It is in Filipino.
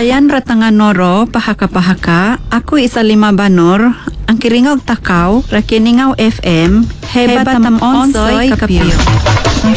Sayan ratangan noro, pahaka-pahaka, ako isa lima banor, ang kiringog takaw, rakiningaw FM, hebat tam onsoy kapyo.